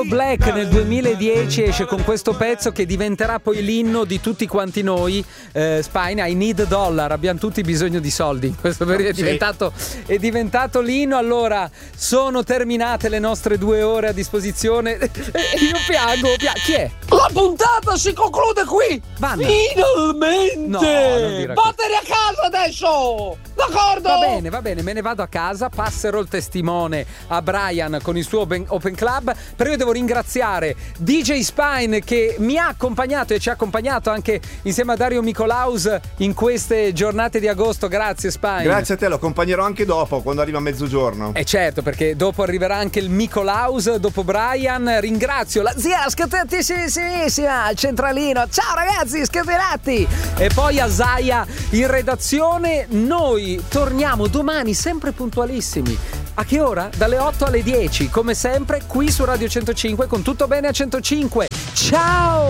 Black nel 2010 esce con questo pezzo che diventerà poi l'inno di tutti quanti noi. Spine, I need $, abbiamo tutti bisogno di soldi in questo periodo, è diventato l'inno. Allora, sono terminate le nostre 2 ore a disposizione. Io piango. Chi è? La puntata si conclude qui. Vanna. Finalmente. No, non dire così. Vattene a casa adesso. D'accordo? Va bene, me ne vado a casa, passerò il testimone a Brian con il suo Open Club, però io devo ringraziare DJ Spine che mi ha accompagnato e ci ha accompagnato anche insieme a Dario Micolaus in queste giornate di agosto. Grazie Spine. Grazie a te, lo accompagnerò anche dopo, quando arriva mezzogiorno. Certo, perché dopo arriverà anche il Micolaus, dopo Brian. Ringrazio la zia scatenatissima al centralino. Ciao ragazzi, scatenati! E poi a Zaia in redazione. Noi torniamo domani sempre puntualissimi. A che ora? Dalle 8 alle 10, come sempre qui su Radio 105 con Tutto Bene a 105. Ciao!